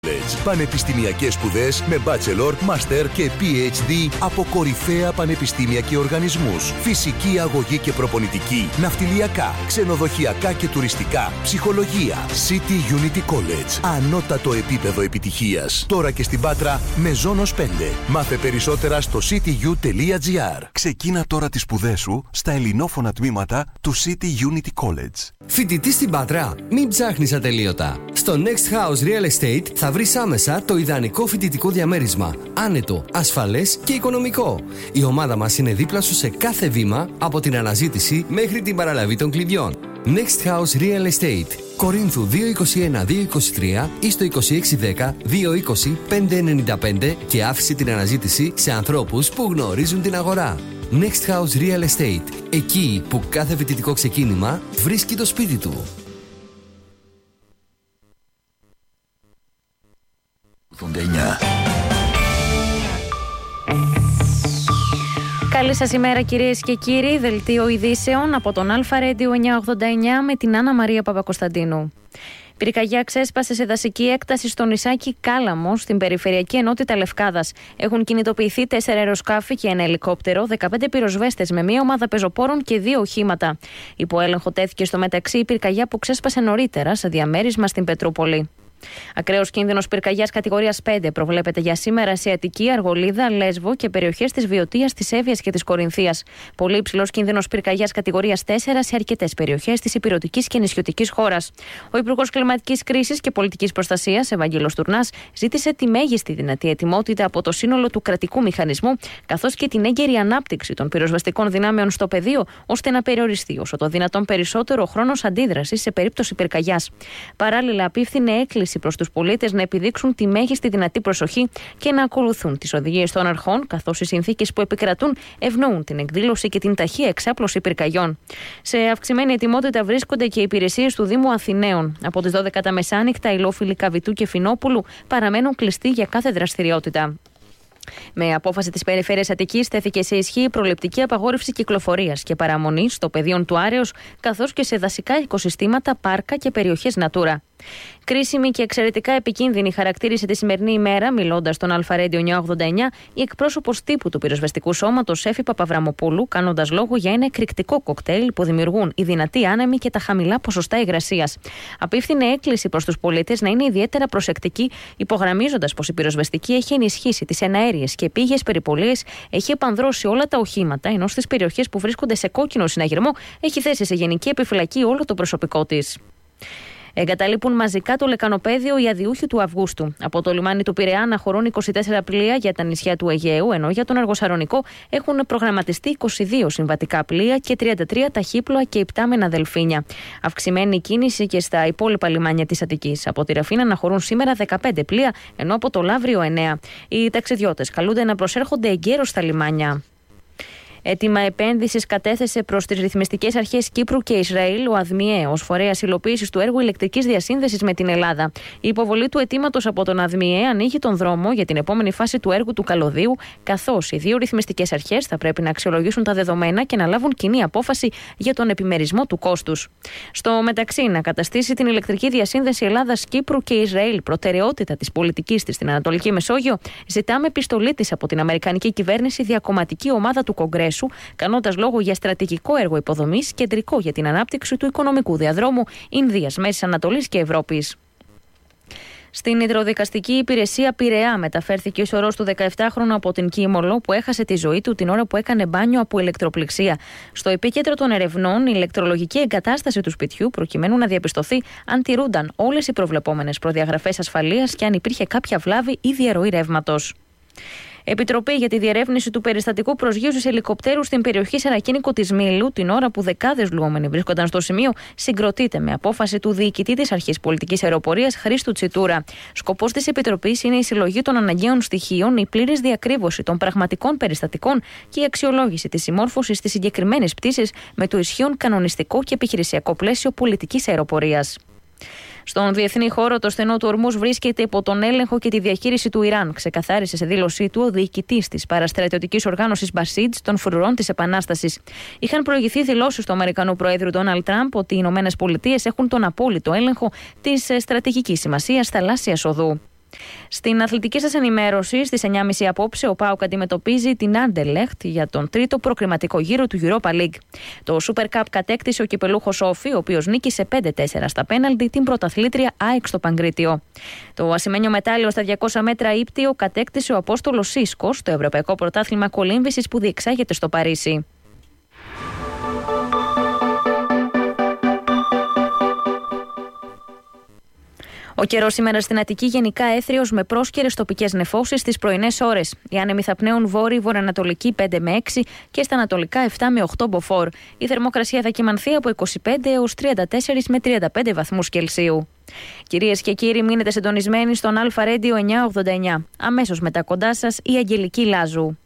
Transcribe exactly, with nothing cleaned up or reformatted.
Πανεπιστημιακές σπουδές με bachelor, master και πι έιτς ντι από κορυφαία πανεπιστήμια και οργανισμούς. Φυσική αγωγή και προπονητική, ναυτιλιακά, ξενοδοχειακά και τουριστικά, ψυχολογία. City Unity College. Ανώτατο επίπεδο επιτυχίας. Τώρα και στην Πάτρα με Ζώνος πέντε. Μάθε περισσότερα στο σι τι γιου τελεία τζι άρ. Ξεκίνα τώρα τις σπουδές σου στα ελληνόφωνα τμήματα του City Unity College. Φοιτητή στην Πάτρα, μην ψάχνεις ατελείωτα. Στο Next House Real Estate θα βρεις άμεσα το ιδανικό φοιτητικό διαμέρισμα. Άνετο, ασφαλές και οικονομικό. Η ομάδα μας είναι δίπλα σου σε κάθε βήμα, από την αναζήτηση μέχρι την παραλαβή των κλειδιών. Next House Real Estate. Κορίνθου δύο είκοσι ένα δύο είκοσι τρία ή στο είκοσι έξι δέκα δύο είκοσι πέντε ενενήντα πέντε και άφησε την αναζήτηση σε ανθρώπους που γνωρίζουν την αγορά. Next House Real Estate. Εκεί που κάθε φοιτητικό ξεκίνημα βρίσκει το σπίτι του. Καλή σας ημέρα κυρίες και κύριοι, δελτίο ειδήσεων από τον Αλφα Radio εννιακόσια ογδόντα εννιά με την Άννα Μαρία Παπακοσταντίνου. Πυρκαγιά ξέσπασε σε δασική έκταση στο νησάκι Κάλαμο, στην περιφερειακή ενότητα Λευκάδας. Έχουν κινητοποιηθεί τέσσερα αεροσκάφη και ένα ελικόπτερο, δεκαπέντε πυροσβέστες με μία ομάδα πεζοπόρων και δύο οχήματα. Υπό έλεγχο τέθηκε στο μεταξύ η πυρκαγιά που ξέσπασε νωρίτερα σε διαμέρισμα στην Πετρούπολη. Ακραίος κίνδυνος πυρκαγιάς κατηγορίας πέντε προβλέπεται για σήμερα σε Αττική, Αργολίδα, Λέσβο και περιοχές της Βιωτίας, της Εύβοιας και της Κορινθίας. Πολύ υψηλός κίνδυνος πυρκαγιάς κατηγορίας τέσσερα σε αρκετές περιοχές της ηπειρωτικής και νησιωτικής χώρας. Ο Υπουργός Κλιματικής Κρίσης και Πολιτικής Προστασίας, Ευαγγέλος Τουρνάς, ζήτησε τη μέγιστη δυνατή ετοιμότητα από το σύνολο του κρατικού μηχανισμού, καθώς και την έγκαιρη ανάπτυξη των πυροσβεστικών δυνάμεων στο πεδίο, ώστε να περιοριστεί όσο το δυνατόν περισσότερο ο χρόνος αντίδρασης σε περίπτωση πυρκαγιάς. Παράλληλα, απίφθινε έκκληση προς τους πολίτες να επιδείξουν τη μέγιστη δυνατή προσοχή και να ακολουθούν τις οδηγίες των αρχών, καθώς οι συνθήκες που επικρατούν ευνοούν την εκδήλωση και την ταχεία εξάπλωση πυρκαγιών. Σε αυξημένη ετοιμότητα βρίσκονται και οι υπηρεσίες του Δήμου Αθηναίων. Από τις δώδεκα τα μεσάνυχτα, οι λόφιλοι Καβιτού και Φινόπουλου παραμένουν κλειστοί για κάθε δραστηριότητα. Με απόφαση της Περιφέρειας Αττικής τέθηκε σε ισχύ η προληπτική απαγόρευση κυκλοφορίας και παραμονής στο πεδίο του Άρεως, καθώς και σε δασικά οικοσυστήματα, πάρκα και περιοχές Natura. Κρίσιμη και εξαιρετικά επικίνδυνη χαρακτήρισε τη σημερινή ημέρα, μιλώντας στον Αλφα Radio εννιακόσια ογδόντα εννιά, η εκπρόσωπος τύπου του πυροσβεστικού σώματος Έφη Παπαβραμοπούλου, κάνοντας λόγο για ένα εκρηκτικό κοκτέιλ που δημιουργούν οι δυνατοί άνεμοι και τα χαμηλά ποσοστά υγρασίας. Απίφθινε έκκληση προς τους πολίτες να είναι ιδιαίτερα προσεκτικοί, υπογραμμίζοντας πως η πυροσβεστική έχει ενισχύσει τις εναέριες και επίγειες περιπολίες, έχει επανδρώσει όλα τα οχήματα, ενώ στις περιοχές που βρίσκονται σε κόκκινο συναγερμό έχει θέσει σε γενική επιφυλακή όλο το προσωπικό της. Εγκαταλείπουν μαζικά το λεκανοπέδιο οι αδειούχοι του Αυγούστου. Από το λιμάνι του Πειραιά αναχωρούν είκοσι τέσσερα πλοία για τα νησιά του Αιγαίου, ενώ για τον Αργοσαρονικό έχουν προγραμματιστεί είκοσι δύο συμβατικά πλοία και τριάντα τρία ταχύπλοα και υπτάμενα δελφίνια. Αυξημένη κίνηση και στα υπόλοιπα λιμάνια της Αττικής. Από τη Ραφίνα αναχωρούν σήμερα δεκαπέντε πλοία, ενώ από το Λαύριο εννέα. Οι ταξιδιώτες καλούνται να προσέρχονται εγκαίρως στα λιμάνια. Αίτημα επένδυσης κατέθεσε προς τις ρυθμιστικές αρχές Κύπρου και Ισραήλ ο ΑΔΜΙΕ ως φορέας υλοποίησης του έργου ηλεκτρικής διασύνδεσης με την Ελλάδα. Η υποβολή του αιτήματος από τον ΑΔΜΙΕ ανοίγει τον δρόμο για την επόμενη φάση του έργου του Καλωδίου, καθώς οι δύο ρυθμιστικές αρχές θα πρέπει να αξιολογήσουν τα δεδομένα και να λάβουν κοινή απόφαση για τον επιμερισμό του κόστους. Στο μεταξύ, να καταστήσει την ηλεκτρική διασύνδεση Ελλάδα-Κύπρου και Ισραήλ προτεραιότητα της πολιτικής της στην Ανατολική Μεσόγειο, ζητάμε επιστολή της από την Αμερικανική κυβέρνηση διακομματική ομάδα του Κογκρέσου, κάνοντας λόγο για στρατηγικό έργο υποδομής κεντρικό για την ανάπτυξη του οικονομικού διαδρόμου Ινδίας, Μέσης Ανατολής και Ευρώπης. Στην υδροδικαστική υπηρεσία Πειραιά μεταφέρθηκε ο σωρός του δεκαεπτάχρονου από την Κίμολο που έχασε τη ζωή του την ώρα που έκανε μπάνιο από ηλεκτροπληξία. Στο επίκεντρο των ερευνών, η ηλεκτρολογική εγκατάσταση του σπιτιού, προκειμένου να διαπιστωθεί αν τηρούνταν όλες οι προβλεπόμενες προδιαγραφές ασφαλείας και αν υπήρχε κάποια βλάβη ή διαρροή ρεύματος. Επιτροπή για τη διερεύνηση του περιστατικού προσγείωσης ελικοπτέρου στην περιοχή Σαρακίνικο της Μήλου, την ώρα που δεκάδες λουόμενοι βρίσκονταν στο σημείο, συγκροτείται με απόφαση του διοικητή της Αρχής Πολιτικής Αεροπορίας Χρήστου Τσιτούρα. Σκοπός της Επιτροπής είναι η συλλογή των αναγκαίων στοιχείων, η πλήρης διακρύβωση των πραγματικών περιστατικών και η αξιολόγηση της συμμόρφωσης της συγκεκριμένης πτήσης με το ισχύον κανονιστικό και επιχειρησιακό πλαίσιο πολιτικής αεροπορίας. Στον διεθνή χώρο, το στενό του Ορμούζ βρίσκεται υπό τον έλεγχο και τη διαχείριση του Ιράν, ξεκαθάρισε σε δήλωσή του ο διοικητής της παραστρατιωτικής οργάνωσης Μπασίτζ των Φρουρών της Επανάστασης. Είχαν προηγηθεί δηλώσεις του Αμερικανού Προέδρου Ντόναλντ Τραμπ ότι οι Ηνωμένες Πολιτείες έχουν τον απόλυτο έλεγχο της στρατηγικής σημασίας θαλάσσιας οδού. Στην αθλητική σας ενημέρωση, στις εννιά και μισή απόψε, ο ΠΑΟΚ αντιμετωπίζει την Άντερλεχτ για τον τρίτο προκριματικό γύρο του Europa League. Το Super Cup κατέκτησε ο κυπελούχος Όφη, ο οποίος νίκησε πέντε τέσσερα στα πέναλτι την πρωταθλήτρια ΑΕΚ στο Παγκρίτιο. Το ασημένιο μετάλλιο στα διακόσια μέτρα ύπτιο κατέκτησε ο Απόστολος Σίσκος στο Ευρωπαϊκό Πρωτάθλημα Κολύμβησης που διεξάγεται στο Παρίσι. Ο καιρός σήμερα στην Αττική γενικά έθριος με πρόσκαιρες τοπικές νεφώσεις στις πρωινές ώρες. Οι άνεμοι θα πνέουν βόρειο-βορειοανατολική πέντε με έξι και στα ανατολικά επτά με οκτώ μποφόρ. Η θερμοκρασία θα κυμανθεί από είκοσι πέντε έως τριάντα τέσσερα με τριάντα πέντε βαθμούς Κελσίου. Κυρίες και κύριοι, μείνετε συντονισμένοι στον Αλφα Radio εννιακόσια ογδόντα εννιά. Αμέσως μετά κοντά σας η Αγγελική Λάζου.